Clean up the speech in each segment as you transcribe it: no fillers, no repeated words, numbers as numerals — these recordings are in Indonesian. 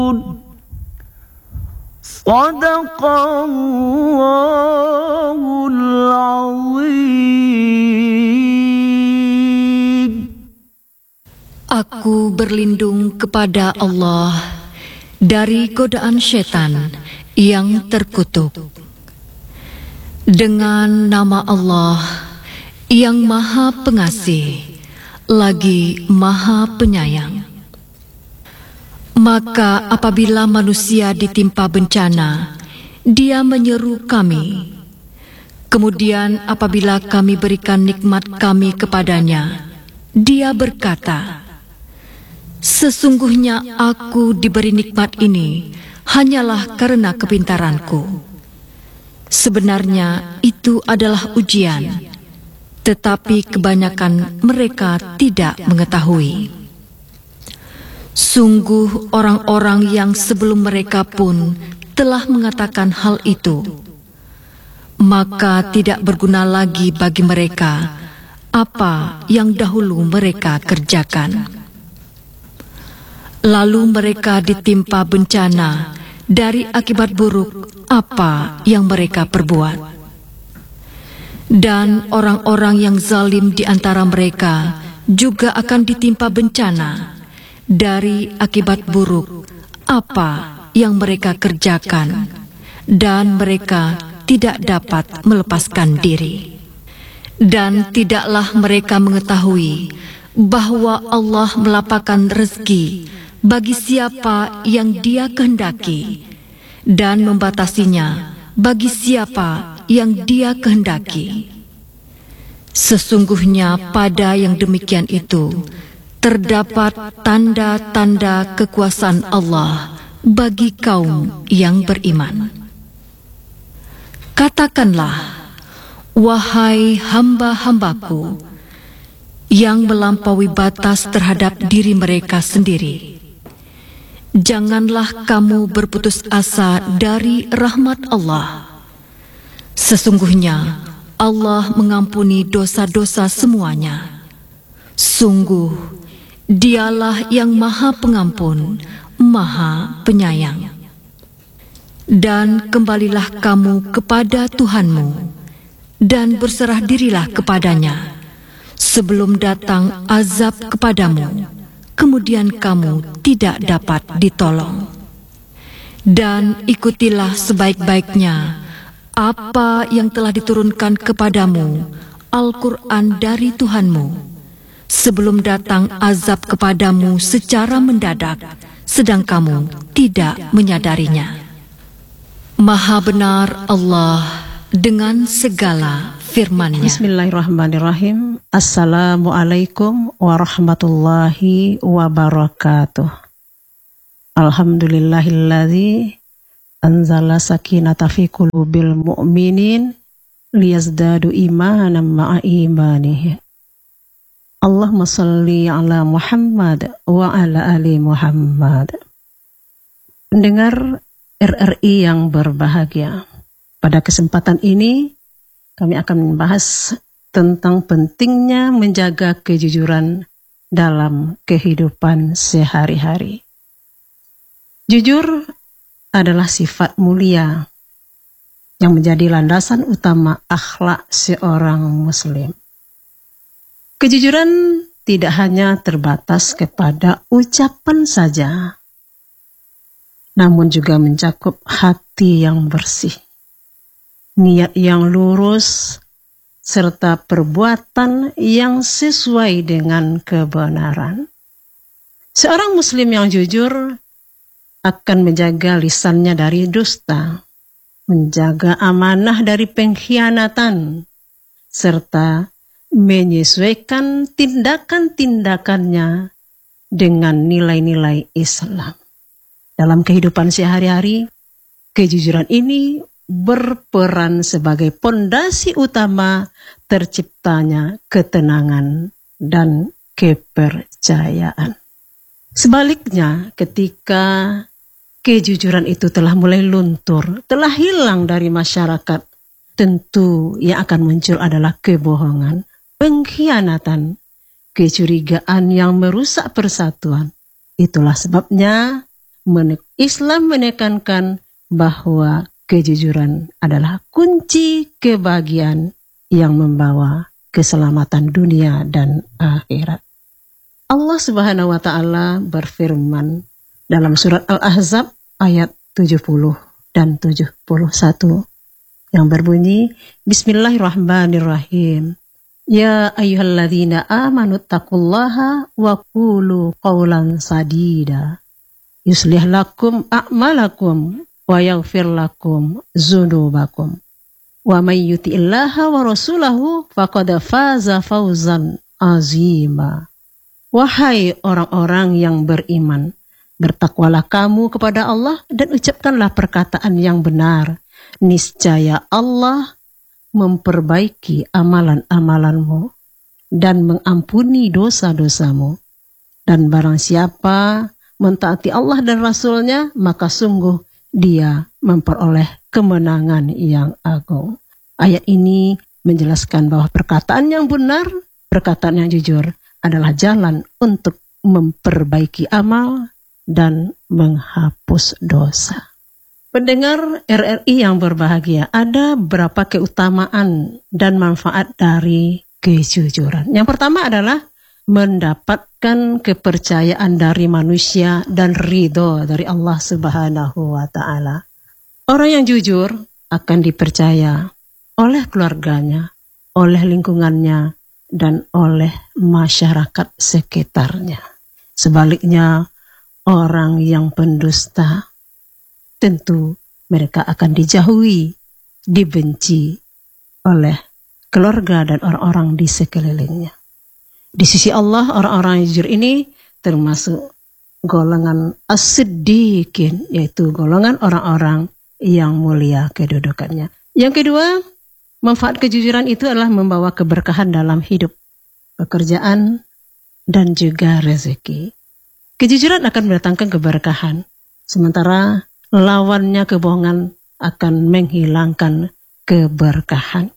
Sadaqallahul azim. Aku berlindung kepada Allah dari godaan syaitan yang terkutuk. Dengan nama Allah yang Maha Pengasih lagi Maha Penyayang. Maka apabila manusia ditimpa bencana, dia menyeru kami. Kemudian apabila kami berikan nikmat kami kepadanya, dia berkata, sesungguhnya aku diberi nikmat ini hanyalah karena kepintaranku. Sebenarnya itu adalah ujian, tetapi kebanyakan mereka tidak mengetahui. Sungguh orang-orang yang sebelum mereka pun telah mengatakan hal itu, maka tidak berguna lagi bagi mereka apa yang dahulu mereka kerjakan. Lalu mereka ditimpa bencana dari akibat buruk apa yang mereka perbuat. Dan orang-orang yang zalim di antara mereka juga akan ditimpa bencana dari akibat buruk apa yang mereka kerjakan, dan mereka tidak dapat melepaskan diri. Dan tidaklah mereka mengetahui bahwa Allah melapangkan rezeki bagi siapa yang Dia kehendaki, dan membatasinya bagi siapa yang Dia kehendaki. Sesungguhnya pada yang demikian itu terdapat tanda-tanda kekuasaan Allah bagi kaum yang beriman. Katakanlah, wahai hamba-hambaku yang melampaui batas terhadap diri mereka sendiri, janganlah kamu berputus asa dari rahmat Allah. Sesungguhnya Allah mengampuni dosa-dosa semuanya. Sungguh Dialah yang Maha Pengampun, Maha Penyayang. Dan kembalilah kamu kepada Tuhanmu, dan berserah dirilah kepadanya, sebelum datang azab kepadamu, kemudian kamu tidak dapat ditolong. Dan ikutilah sebaik-baiknya apa yang telah diturunkan kepadamu, Al-Quran dari Tuhanmu, sebelum datang azab kepadamu secara mendadak, sedang kamu tidak menyadarinya. Maha benar Allah dengan segala firman-Nya. Bismillahirrahmanirrahim. Assalamualaikum warahmatullahi wabarakatuh. Alhamdulillahilladzi anzala sakinata fi qulubil mu'minin liyazdadu imanan ma'a imanihim. Allahumma salli ala Muhammad wa ala ali Muhammad. Pendengar RRI yang berbahagia, pada kesempatan ini kami akan membahas tentang pentingnya menjaga kejujuran dalam kehidupan sehari-hari. Jujur adalah sifat mulia yang menjadi landasan utama akhlak seorang muslim. Kejujuran tidak hanya terbatas kepada ucapan saja, namun juga mencakup hati yang bersih, niat yang lurus, serta perbuatan yang sesuai dengan kebenaran. Seorang muslim yang jujur akan menjaga lisannya dari dusta, menjaga amanah dari pengkhianatan, serta menyesuaikan tindakan-tindakannya dengan nilai-nilai Islam. Dalam kehidupan sehari-hari, kejujuran ini berperan sebagai pondasi utama terciptanya ketenangan dan kepercayaan. Sebaliknya, ketika kejujuran itu telah mulai luntur, telah hilang dari masyarakat, tentu yang akan muncul adalah kebohongan, pengkhianatan, kecurigaan yang merusak persatuan. Itulah sebabnya Islam menekankan bahwa kejujuran adalah kunci kebahagiaan yang membawa keselamatan dunia dan akhirat. Allah Subhanahu wa taala berfirman dalam surat Al-Ahzab ayat 70 dan 71 yang berbunyi, Bismillahirrahmanirrahim. Ya ayyuhalladzina amanu taqullaha wa qulu qawlan sadida. Yuslih lakum a'malakum wa yaghfir lakum dzunubakum. Wa may yuti'illaha wa rasulahu faqad faza fawzan azima. Wahai orang-orang yang beriman, bertakwalah kamu kepada Allah dan ucapkanlah perkataan yang benar. Niscaya Allah memperbaiki amalan-amalanmu dan mengampuni dosa-dosamu. Dan barang siapa mentaati Allah dan Rasul-Nya, maka sungguh dia memperoleh kemenangan yang agung. Ayat ini menjelaskan bahwa perkataan yang benar, perkataan yang jujur adalah jalan untuk memperbaiki amal dan menghapus dosa. Pendengar RRI yang berbahagia, ada berapa keutamaan dan manfaat dari kejujuran. Yang pertama adalah mendapatkan kepercayaan dari manusia dan ridho dari Allah Subhanahu wa taala. Orang yang jujur akan dipercaya oleh keluarganya, oleh lingkungannya, dan oleh masyarakat sekitarnya. Sebaliknya, orang yang pendusta tentu mereka akan dijauhi, dibenci oleh keluarga dan orang-orang di sekelilingnya. Di sisi Allah, orang-orang yang jujur ini termasuk golongan as-siddiqin, yaitu golongan orang-orang yang mulia kedudukannya. Yang kedua, manfaat kejujuran itu adalah membawa keberkahan dalam hidup, pekerjaan, dan juga rezeki. Kejujuran akan mendatangkan keberkahan, sementara lawannya kebohongan akan menghilangkan keberkahan.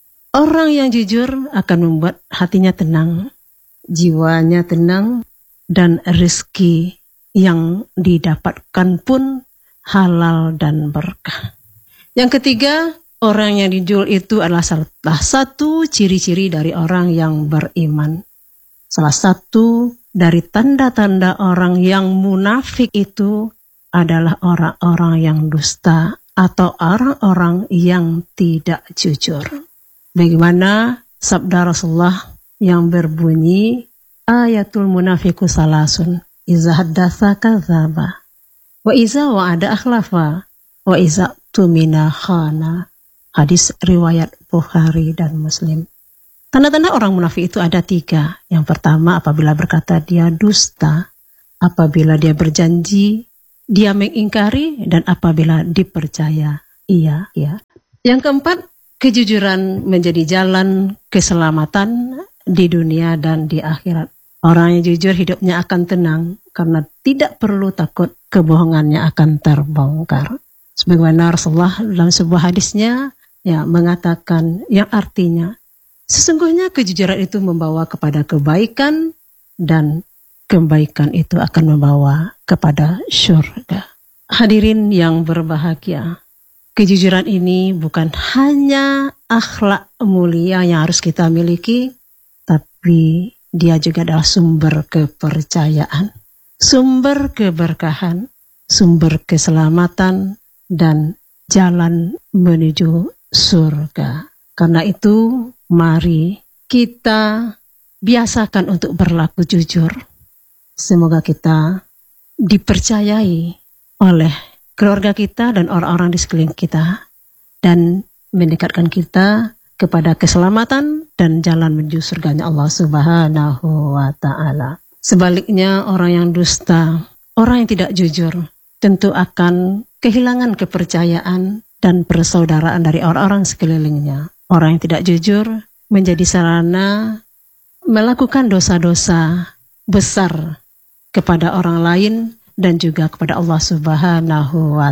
Orang yang jujur akan membuat hatinya tenang, jiwanya tenang, dan rezeki yang didapatkan pun halal dan berkah. Yang ketiga, orang yang jujur itu adalah salah satu ciri-ciri dari orang yang beriman. Salah satu dari tanda-tanda orang yang munafik itu adalah orang-orang yang dusta atau orang-orang yang tidak jujur. Bagaimana sabda Rasulullah yang berbunyi, ayatul munafiku salasun, iza haddasa kadzaba, wa iza wa'ada akhlafa, wa iza tumina khana. Hadis riwayat Bukhari dan Muslim. Tanda-tanda orang munafik itu ada 3. Yang pertama, apabila berkata dia dusta, apabila dia berjanji, dia mengingkari, dan apabila dipercaya, iya. Yang keempat, kejujuran menjadi jalan keselamatan di dunia dan di akhirat. Orang yang jujur hidupnya akan tenang karena tidak perlu takut kebohongannya akan terbongkar. Sebagaimana Rasulullah dalam sebuah hadisnya mengatakan yang artinya, sesungguhnya kejujuran itu membawa kepada kebaikan dan kebaikan itu akan membawa kepada syurga. Hadirin yang berbahagia, kejujuran ini bukan hanya akhlak mulia yang harus kita miliki, tapi dia juga adalah sumber kepercayaan, sumber keberkahan, sumber keselamatan, dan jalan menuju surga. Karena itu, mari kita biasakan untuk berlaku jujur. Semoga kita dipercayai oleh keluarga kita dan orang-orang di sekeliling kita, dan mendekatkan kita kepada keselamatan dan jalan menuju surganya Allah Subhanahu wa ta'ala. Sebaliknya, orang yang dusta, orang yang tidak jujur, tentu akan kehilangan kepercayaan dan persaudaraan dari orang-orang sekelilingnya. Orang yang tidak jujur menjadi sarana melakukan dosa-dosa besar kepada orang lain dan juga kepada Allah Subhanahu wa